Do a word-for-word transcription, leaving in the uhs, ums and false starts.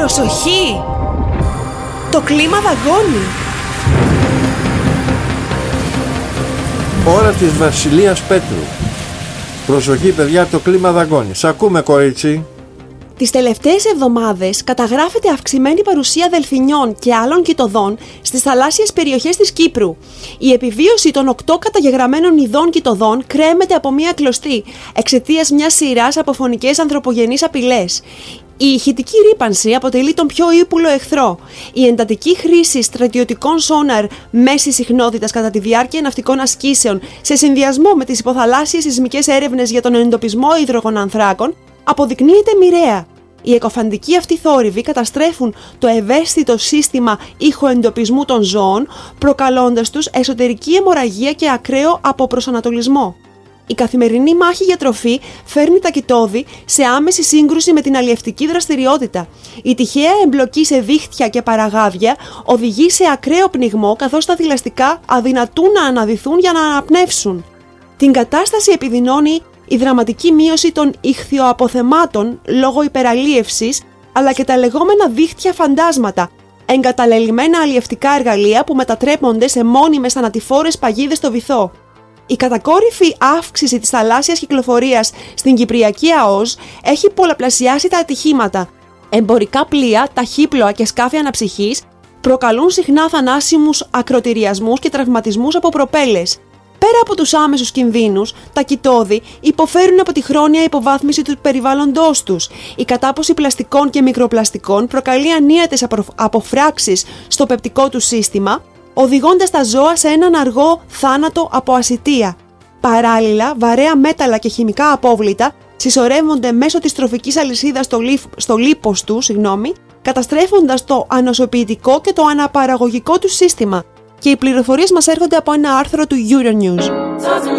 Προσοχή! Το κλίμα δαγκώνει. Ώρα της Βασιλείας Πέτρου. Προσοχή παιδιά, το κλίμα δαγκώνει. Σ' ακούμε κορίτσι. Τις τελευταίες εβδομάδες καταγράφεται αυξημένη παρουσία δελφινιών και άλλων κητωδών στις θαλάσσιες περιοχές της Κύπρου. Η επιβίωση των οκτώ καταγεγραμμένων ειδών κητωδών κρέμεται από μία κλωστή εξαιτίας μιας σειράς από φωνικές ανθρωπογενείς απειλές. Η ηχητική ρύπανση αποτελεί τον πιο ύπουλο εχθρό. Η εντατική χρήση στρατιωτικών σόναρ μέσης συχνότητας κατά τη διάρκεια ναυτικών ασκήσεων σε συνδυασμό με τις υποθαλάσσιες σεισμικές έρευνες για τον εντοπισμό υδρογονανθράκων αποδεικνύεται μοιραία. Οι εκοφαντικοί αυτοί θόρυβοι καταστρέφουν το ευαίσθητο σύστημα ηχοεντοπισμού των ζώων, προκαλώντας τους εσωτερική αιμορραγία και ακραίο αποπροσανατολισμό. Η καθημερινή μάχη για τροφή φέρνει τα κητώδη σε άμεση σύγκρουση με την αλλιευτική δραστηριότητα. Η τυχαία εμπλοκή σε δίχτυα και παραγάδια οδηγεί σε ακραίο πνιγμό, καθώς τα θηλαστικά αδυνατούν να αναδυθούν για να αναπνεύσουν. Την κατάσταση επιδεινώνει η δραματική μείωση των ιχθυοαποθεμάτων λόγω υπεραλίευσης, αλλά και τα λεγόμενα δίχτυα φαντάσματα, εγκαταλελειμμένα αλλιευτικά εργαλεία που μετατρέπονται σε μόνιμες θανατηφόρες παγίδες στο βυθό. Η κατακόρυφη αύξηση της θαλάσσιας κυκλοφορίας στην Κυπριακή ΑΟΣ έχει πολλαπλασιάσει τα ατυχήματα. Εμπορικά πλοία, ταχύπλοα και σκάφη αναψυχής προκαλούν συχνά θανάσιμους ακροτηριασμούς και τραυματισμούς από προπέλες. Πέρα από τους άμεσους κινδύνους, τα κητώδη υποφέρουν από τη χρόνια υποβάθμιση του περιβάλλοντός τους. Η κατάποση πλαστικών και μικροπλαστικών προκαλεί ανίατες αποφράξεις στο πεπτικό του σύστημα, οδηγώντας τα ζώα σε έναν αργό θάνατο από ασιτεία. Παράλληλα, βαρέα μέταλλα και χημικά απόβλητα συσσωρεύονται μέσω της τροφικής αλυσίδας στο, λίπ, στο λίπος του, συγγνώμη, καταστρέφοντας το ανοσοποιητικό και το αναπαραγωγικό του σύστημα. Και οι πληροφορίες μας έρχονται από ένα άρθρο του Euronews.